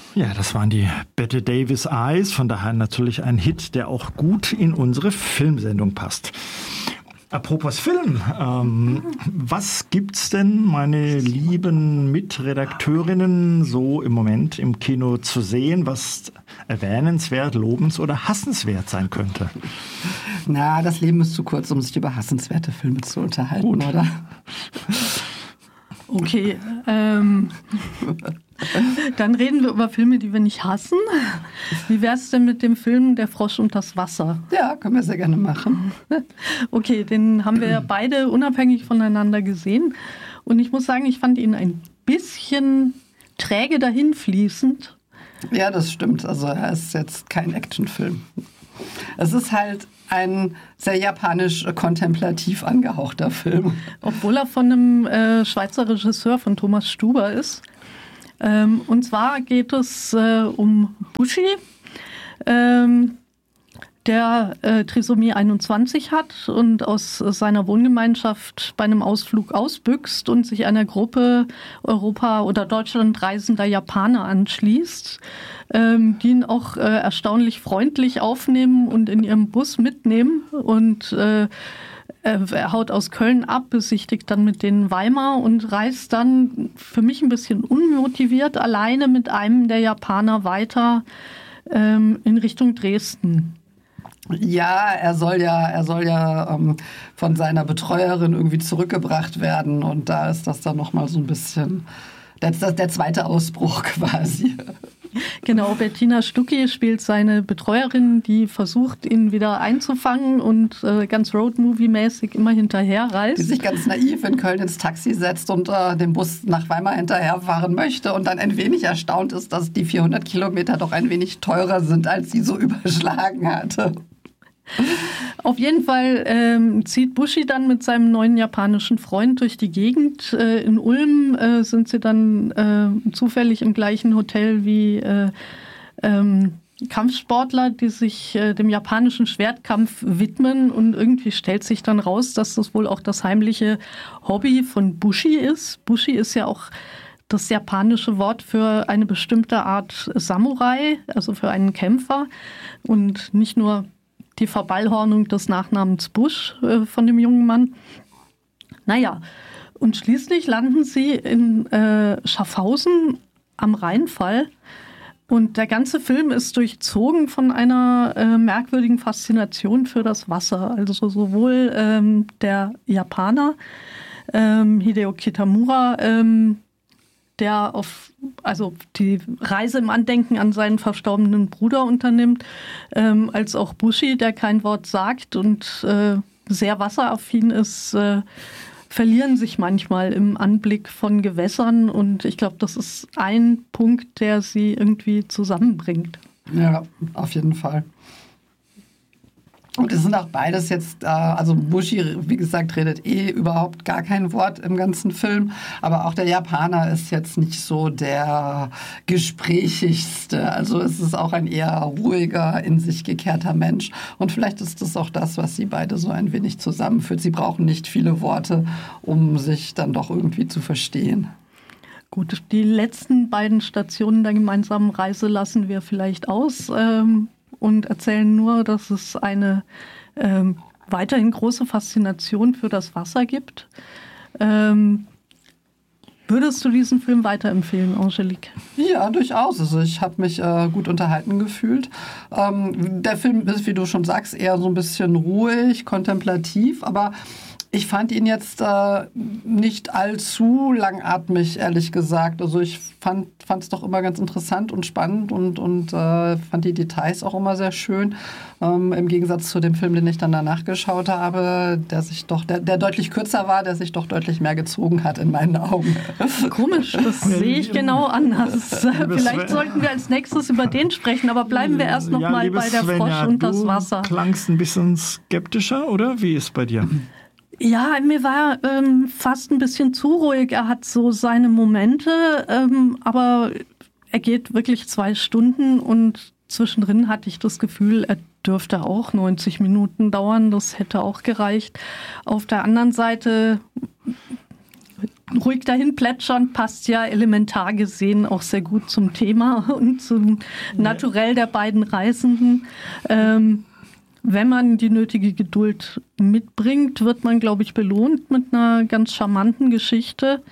Ja, das waren die Bette Davis Eyes, von daher natürlich ein Hit, der auch gut in unsere Filmsendung passt. Apropos Film, was gibt's denn, meine lieben Mitredakteurinnen, so im Moment im Kino zu sehen, was erwähnenswert, lobens- oder hassenswert sein könnte? Na, das Leben ist zu kurz, um sich über hassenswerte Filme zu unterhalten, Gut. oder? Okay, dann reden wir über Filme, die wir nicht hassen. Wie wär's denn mit dem Film Der Frosch und das Wasser? Ja, können wir sehr gerne machen. Okay, den haben wir ja beide unabhängig voneinander gesehen. Und ich muss sagen, ich fand ihn ein bisschen träge dahinfließend. Ja, das stimmt. Also er ist jetzt kein Actionfilm. Es ist halt ein sehr japanisch kontemplativ angehauchter Film. Obwohl er von einem Schweizer Regisseur, von Thomas Stuber ist. Und zwar geht es um Bushi, der Trisomie 21 hat und aus seiner Wohngemeinschaft bei einem Ausflug ausbüchst und sich einer Gruppe Europa- oder Deutschland reisender Japaner anschließt, die ihn auch erstaunlich freundlich aufnehmen und in ihrem Bus mitnehmen. Und er haut aus Köln ab, besichtigt dann mit denen Weimar und reist dann für mich ein bisschen unmotiviert alleine mit einem der Japaner weiter in Richtung Dresden. Ja, er soll ja von seiner Betreuerin irgendwie zurückgebracht werden und da ist das dann nochmal so ein bisschen der zweite Ausbruch quasi. Genau, Bettina Stucki spielt seine Betreuerin, die versucht, ihn wieder einzufangen und ganz Roadmovie-mäßig immer hinterherreist. Die sich ganz naiv in Köln ins Taxi setzt und den Bus nach Weimar hinterherfahren möchte und dann ein wenig erstaunt ist, dass die 400 Kilometer doch ein wenig teurer sind, als sie so überschlagen hatte. Auf jeden Fall zieht Bushi dann mit seinem neuen japanischen Freund durch die Gegend. In Ulm sind sie dann zufällig im gleichen Hotel wie Kampfsportler, die sich dem japanischen Schwertkampf widmen. Und irgendwie stellt sich dann raus, dass das wohl auch das heimliche Hobby von Bushi ist. Bushi ist ja auch das japanische Wort für eine bestimmte Art Samurai, also für einen Kämpfer. Und nicht nur die Verballhornung des Nachnamens Bush von dem jungen Mann. Naja, und schließlich landen sie in Schaffhausen am Rheinfall. Und der ganze Film ist durchzogen von einer merkwürdigen Faszination für das Wasser. Also sowohl der Japaner, Hideo Kitamura, der die Reise im Andenken an seinen verstorbenen Bruder unternimmt, als auch Bushi, der kein Wort sagt und sehr wasseraffin ist, verlieren sich manchmal im Anblick von Gewässern. Und ich glaube, das ist ein Punkt, der sie irgendwie zusammenbringt. Ja, auf jeden Fall. Und es sind auch beides jetzt, also Bushi, wie gesagt, redet überhaupt gar kein Wort im ganzen Film. Aber auch der Japaner ist jetzt nicht so der gesprächigste. Also es ist auch ein eher ruhiger, in sich gekehrter Mensch. Und vielleicht ist das auch das, was sie beide so ein wenig zusammenführt. Sie brauchen nicht viele Worte, um sich dann doch irgendwie zu verstehen. Gut, die letzten beiden Stationen der gemeinsamen Reise lassen wir vielleicht aus. Und erzählen nur, dass es eine weiterhin große Faszination für das Wasser gibt. Würdest du diesen Film weiterempfehlen, Angelique? Ja, durchaus. Also ich habe mich gut unterhalten gefühlt. Der Film ist, wie du schon sagst, eher so ein bisschen ruhig, kontemplativ, aber ich fand ihn jetzt nicht allzu langatmig, ehrlich gesagt. Also ich fand es doch immer ganz interessant und spannend und fand die Details auch immer sehr schön. Im Gegensatz zu dem Film, den ich dann danach geschaut habe, der deutlich kürzer war, der sich doch deutlich mehr gezogen hat in meinen Augen. Komisch, das sehe ich genau anders. Vielleicht sollten wir als nächstes über den sprechen, aber bleiben wir erst noch mal bei der Frosch und das Wasser. Du klangst ein bisschen skeptischer, oder? Wie ist es bei dir? Ja, mir war fast ein bisschen zu ruhig. Er hat so seine Momente, aber er geht wirklich 2 Stunden und zwischendrin hatte ich das Gefühl, er dürfte auch 90 Minuten dauern. Das hätte auch gereicht. Auf der anderen Seite ruhig dahin plätschern passt ja elementar gesehen auch sehr gut zum Thema und zum Naturell der beiden Reisenden. Wenn man die nötige Geduld mitbringt, wird man, glaube ich, belohnt mit einer ganz charmanten Geschichte.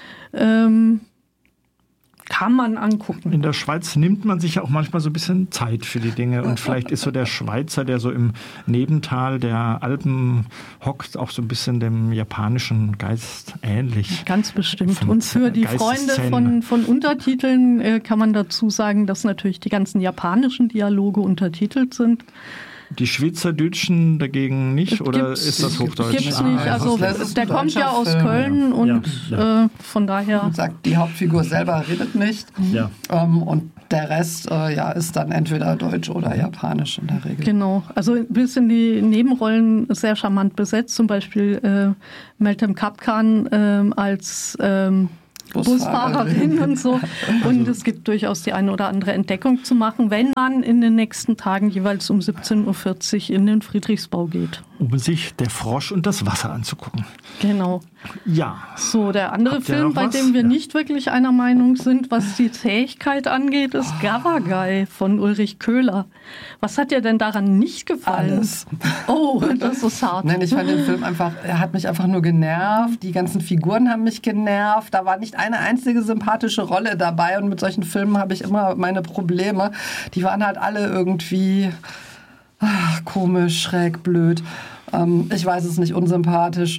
Kann man angucken. In der Schweiz nimmt man sich ja auch manchmal so ein bisschen Zeit für die Dinge. Und vielleicht ist so der Schweizer, der so im Nebental der Alpen hockt, auch so ein bisschen dem japanischen Geist ähnlich. Ganz bestimmt. Und für die Freunde von Untertiteln kann man dazu sagen, dass natürlich die ganzen japanischen Dialoge untertitelt sind. Die Schweizerdeutschen dagegen nicht? Oder ist das Hochdeutsch? Gibt's nicht. Also der kommt ja aus Köln und von daher... Und sagt, die Hauptfigur selber redet nicht. Ja. Und der Rest ist dann entweder Deutsch oder Japanisch in der Regel. Genau. Also ein bisschen die Nebenrollen sehr charmant besetzt. Zum Beispiel Meltem Kapkan als... Busfahrerin und so. Und es gibt durchaus die eine oder andere Entdeckung zu machen, wenn man in den nächsten Tagen jeweils um 17.40 Uhr in den Friedrichsbau geht. Um sich der Frosch und das Wasser anzugucken. Genau. Ja. So, der andere Film, bei dem wir nicht wirklich einer Meinung sind, was die Zähigkeit angeht, ist Gavagai von Ulrich Köhler. Was hat dir denn daran nicht gefallen? Alles. Oh, das ist hart. Nein, ich fand den Film er hat mich einfach nur genervt. Die ganzen Figuren haben mich genervt. Da war nicht eine einzige sympathische Rolle dabei. Und mit solchen Filmen habe ich immer meine Probleme. Die waren halt alle irgendwie komisch, schräg, blöd. Ich weiß es nicht, unsympathisch.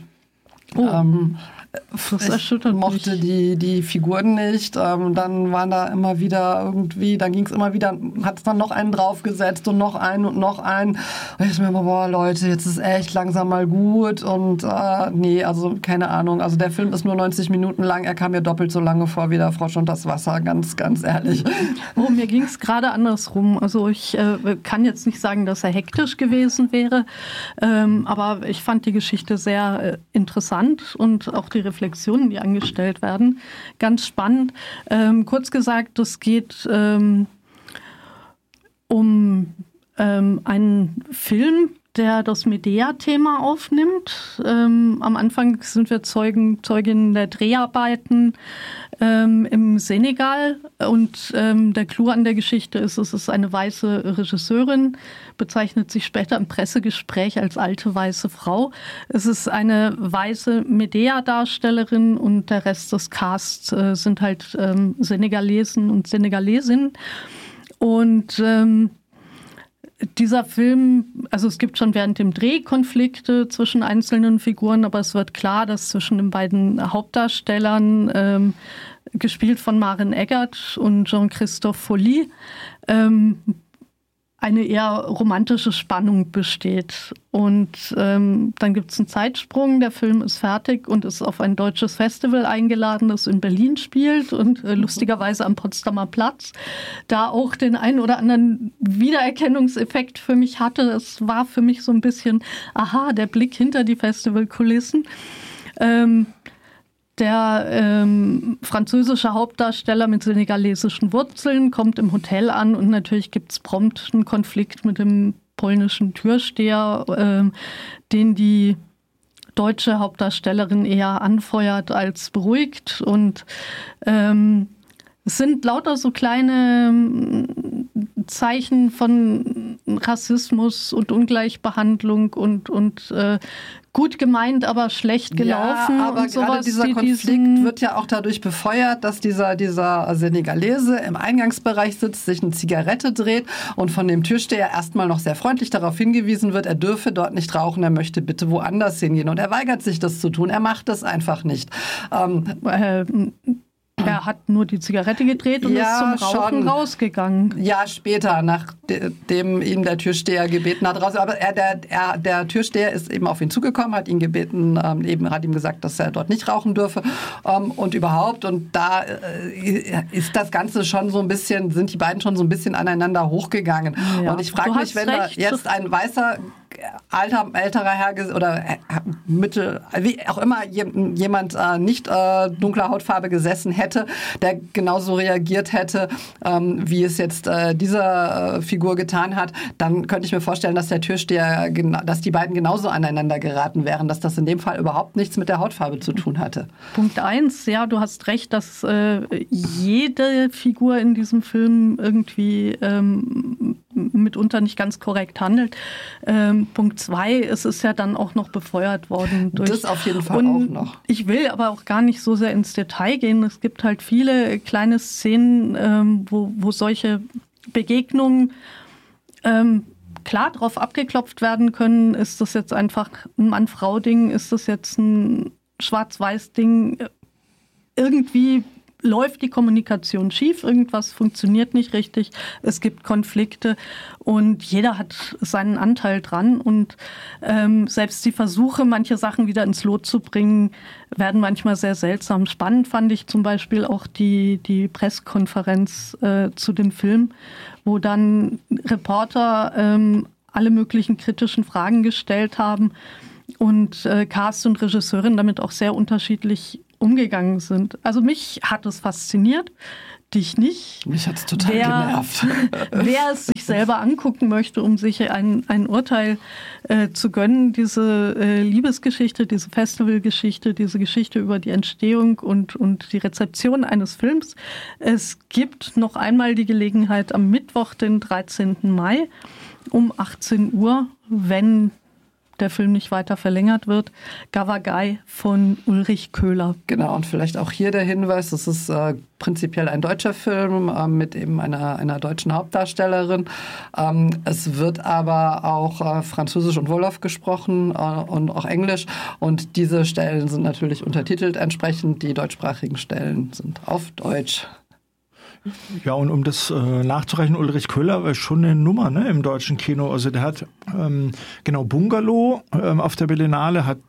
Ich mochte die Figuren nicht. Dann waren da immer wieder irgendwie, dann ging es immer wieder, hat es dann noch einen draufgesetzt und noch einen und noch einen. Und ich dachte mir, boah, Leute, jetzt ist echt langsam mal gut. Und nee, also keine Ahnung. Also der Film ist nur 90 Minuten lang. Er kam mir doppelt so lange vor wie der Frosch und das Wasser, ganz, ganz ehrlich. Oh, mir ging es gerade andersrum. Also ich kann jetzt nicht sagen, dass er hektisch gewesen wäre. Aber ich fand die Geschichte sehr interessant und auch die Reflexionen, die angestellt werden, ganz spannend. Kurz gesagt, es geht um einen Film, der das Medea-Thema aufnimmt. Am Anfang sind wir Zeuginnen der Dreharbeiten im Senegal und der Clou an der Geschichte ist, es ist eine weiße Regisseurin, bezeichnet sich später im Pressegespräch als alte weiße Frau. Es ist eine weiße Medea-Darstellerin und der Rest des Casts sind halt Senegalesen und Senegalesinnen. Und dieser Film, also es gibt schon während dem Dreh Konflikte zwischen einzelnen Figuren, aber es wird klar, dass zwischen den beiden Hauptdarstellern, gespielt von Maren Eggert und Jean-Christophe Folly, eine eher romantische Spannung besteht. Und dann gibt es einen Zeitsprung, der Film ist fertig und ist auf ein deutsches Festival eingeladen, das in Berlin spielt und lustigerweise am Potsdamer Platz, da auch den einen oder anderen Wiedererkennungseffekt für mich hatte. Es war für mich so ein bisschen, aha, der Blick hinter die Festivalkulissen. Der französische Hauptdarsteller mit senegalesischen Wurzeln kommt im Hotel an und natürlich gibt es prompt einen Konflikt mit dem polnischen Türsteher, den die deutsche Hauptdarstellerin eher anfeuert als beruhigt. Und es sind lauter so kleine Zeichen von Rassismus und Ungleichbehandlung und gut gemeint, aber schlecht gelaufen. Ja, aber und gerade dieser Konflikt wird ja auch dadurch befeuert, dass dieser Senegalese im Eingangsbereich sitzt, sich eine Zigarette dreht und von dem Türsteher erstmal noch sehr freundlich darauf hingewiesen wird, er dürfe dort nicht rauchen, er möchte bitte woanders hingehen. Und er weigert sich, das zu tun. Er macht es einfach nicht. Er hat nur die Zigarette gedreht und ist zum Rauchen rausgegangen. Ja, später, nachdem ihn der Türsteher gebeten hat, raus. Aber der Türsteher ist eben auf ihn zugekommen, hat ihn gebeten, hat ihm gesagt, dass er dort nicht rauchen dürfe und überhaupt. Und da ist das Ganze schon so ein bisschen, sind die beiden schon so ein bisschen aneinander hochgegangen. Ja. Und ich frage mich, wenn da jetzt ein weißer älterer Herr oder mittel, wie auch immer jemand nicht dunkler Hautfarbe gesessen hätte, der genauso reagiert hätte, wie es jetzt diese Figur getan hat, dann könnte ich mir vorstellen, dass der Türsteher, dass die beiden genauso aneinander geraten wären, dass das in dem Fall überhaupt nichts mit der Hautfarbe zu tun hatte. Punkt 1, ja, du hast recht, dass jede Figur in diesem Film irgendwie mitunter nicht ganz korrekt handelt. Punkt 2, es ist ja dann auch noch befeuert worden. Das auf jeden Fall auch noch. Ich will aber auch gar nicht so sehr ins Detail gehen. Es gibt halt viele kleine Szenen, wo solche Begegnungen klar drauf abgeklopft werden können. Ist das jetzt einfach ein Mann-Frau-Ding? Ist das jetzt ein Schwarz-Weiß-Ding? Irgendwie läuft die Kommunikation schief, irgendwas funktioniert nicht richtig, es gibt Konflikte und jeder hat seinen Anteil dran und selbst die Versuche, manche Sachen wieder ins Lot zu bringen, werden manchmal sehr seltsam. Spannend fand ich zum Beispiel auch die Pressekonferenz zu dem Film, wo dann Reporter alle möglichen kritischen Fragen gestellt haben und Cast und Regisseurin damit auch sehr unterschiedlich umgegangen sind. Also mich hat es fasziniert, dich nicht. Mich hat es total genervt. Wer es sich selber angucken möchte, um sich ein Urteil zu gönnen, diese Liebesgeschichte, diese Festivalgeschichte, diese Geschichte über die Entstehung und die Rezeption eines Films. Es gibt noch einmal die Gelegenheit am Mittwoch, den 13. Mai um 18 Uhr, wenn der Film nicht weiter verlängert wird, Gavagai von Ulrich Köhler. Genau, und vielleicht auch hier der Hinweis, das ist prinzipiell ein deutscher Film mit eben einer deutschen Hauptdarstellerin. Es wird aber auch Französisch und Wolof gesprochen und auch Englisch. Und diese Stellen sind natürlich untertitelt entsprechend. Die deutschsprachigen Stellen sind auf Deutsch. Ja, und um das nachzurechnen, Ulrich Köhler war schon eine Nummer, ne, im deutschen Kino. Also der hat, Bungalow auf der Berlinale hat,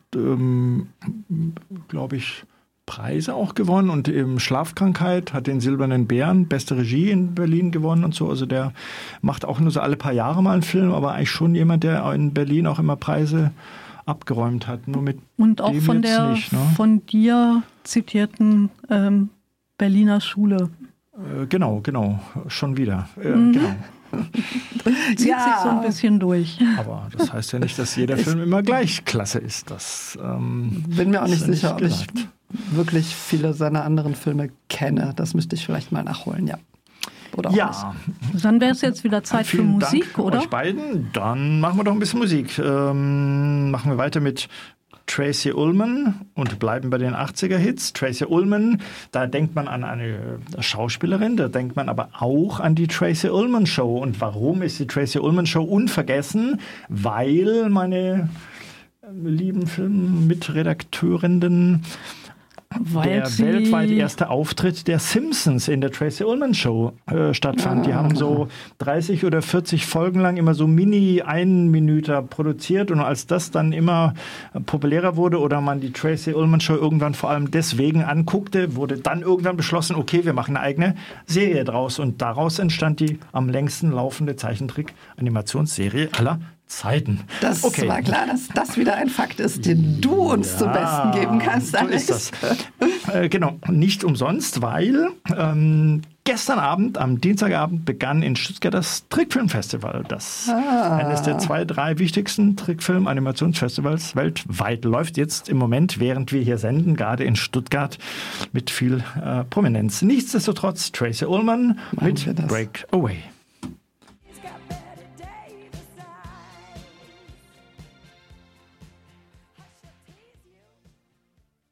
glaube ich, Preise auch gewonnen und eben Schlafkrankheit, hat den Silbernen Bären, beste Regie in Berlin gewonnen und so. Also der macht auch nur so alle paar Jahre mal einen Film, aber eigentlich schon jemand, der in Berlin auch immer Preise abgeräumt hat. Nur mit und auch dem von jetzt der nicht, ne? von dir zitierten Berliner Schule. Genau, schon wieder. Genau. Zieht sich so ein bisschen durch. Aber das heißt ja nicht, dass jeder Film immer gleich klasse ist. Das bin mir auch nicht sicher, ob ich wirklich viele seiner anderen Filme kenne. Das müsste ich vielleicht mal nachholen, ja. Oder auch nicht. Dann wäre es jetzt wieder Zeit für Musik, Dank oder? Euch beiden. Dann machen wir doch ein bisschen Musik. Machen wir weiter mit Tracey Ullman und bleiben bei den 80er-Hits. Tracey Ullman, da denkt man an eine Schauspielerin, da denkt man aber auch an die Tracey Ullman Show. Und warum ist die Tracey Ullman Show unvergessen? Weil meine lieben Filmmitredakteurinnen der weltweit erste Auftritt der Simpsons in der Tracey Ullman Show stattfand. Die haben so 30 oder 40 Folgen lang immer so Mini-Einminüter produziert und als das dann immer populärer wurde oder man die Tracey Ullman Show irgendwann vor allem deswegen anguckte, wurde dann irgendwann beschlossen, okay, wir machen eine eigene Serie draus und daraus entstand die am längsten laufende Zeichentrick-Animationsserie aller Zeiten. Das war klar, dass das wieder ein Fakt ist, den du uns zum Besten geben kannst, Alex. So ist das. Genau, nicht umsonst, weil gestern Abend, am Dienstagabend, begann in Stuttgart das Trickfilmfestival. Das eines der 2, 3 wichtigsten Trickfilm-Animationsfestivals weltweit läuft jetzt im Moment, während wir hier senden, gerade in Stuttgart mit viel Prominenz. Nichtsdestotrotz Tracey Ullman mit Break Away.